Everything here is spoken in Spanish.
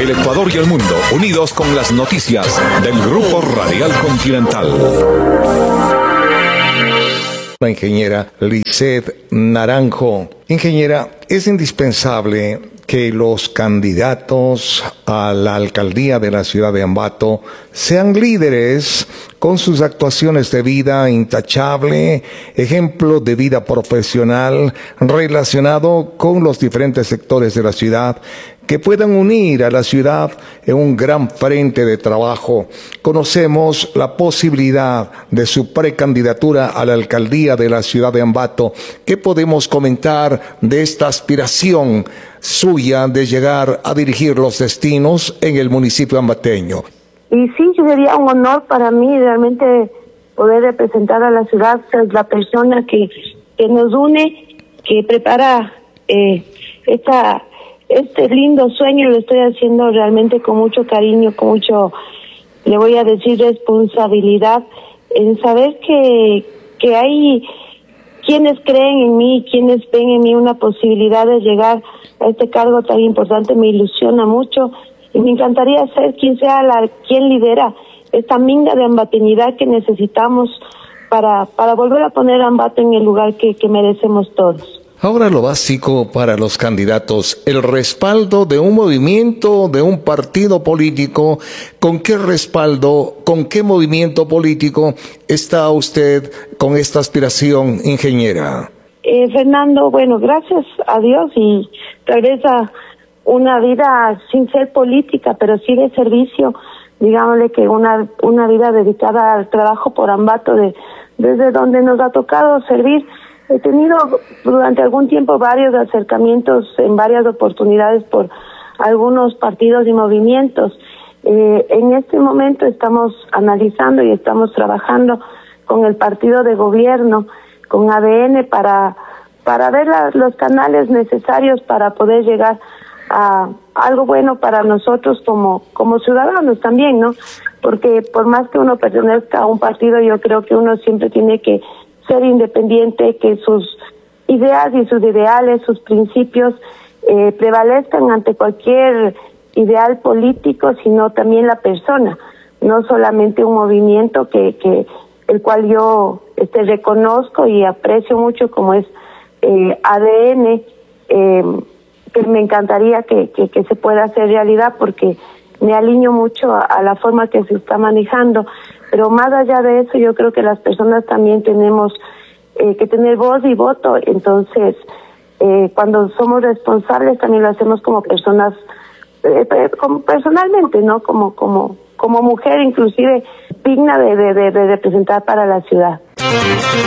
El Ecuador y el mundo, unidos con las noticias del Grupo Radial Continental. La ingeniera Lizeth Naranjo. Ingeniera, es indispensable que los candidatos a la alcaldía de la ciudad de Ambato sean líderes con sus actuaciones de vida intachable, ejemplo de vida profesional relacionado con los diferentes sectores de la ciudad, que puedan unir a la ciudad en un gran frente de trabajo. Conocemos la posibilidad de su precandidatura a la alcaldía de la ciudad de Ambato. ¿Qué podemos comentar de esta aspiración suya de llegar a dirigir los destinos en el municipio ambateño? Y sí, sería un honor para mí realmente poder representar a la ciudad, ser la persona que nos une, que prepara este lindo sueño. Lo estoy haciendo realmente con mucho cariño, con mucho, le voy a decir, responsabilidad, en saber que hay quienes creen en mí, quienes ven en mí una posibilidad de llegar a este cargo tan importante. Me ilusiona mucho y me encantaría ser quien sea quien lidera esta minga de ambateñidad que necesitamos para volver a poner a Ambato en el lugar que merecemos todos. Ahora lo básico para los candidatos, el respaldo de un movimiento, de un partido político. ¿Con qué respaldo, con qué movimiento político está usted con esta aspiración, ingeniera? Fernando, bueno, gracias a Dios y regresa una vida sin ser política, pero sí de servicio, digámosle que una vida dedicada al trabajo por Ambato, desde donde nos ha tocado servir. He tenido durante algún tiempo varios acercamientos en varias oportunidades por algunos partidos y movimientos. En este momento estamos analizando y estamos trabajando con el partido de gobierno, con ADN, para ver los canales necesarios para poder llegar a algo bueno para nosotros como ciudadanos también, ¿no? Porque por más que uno pertenezca a un partido, yo creo que uno siempre tiene que ser independiente, que sus ideas y sus ideales, sus principios prevalezcan ante cualquier ideal político, sino también la persona, no solamente un movimiento el cual yo reconozco y aprecio mucho, como es ADN, que me encantaría que se pueda hacer realidad, porque me alineo mucho a la forma que se está manejando. Pero más allá de eso, yo creo que las personas también tenemos que tener voz y voto. Entonces, cuando somos responsables, también lo hacemos como personas, personalmente, ¿no? Como mujer, inclusive digna de representar para la ciudad.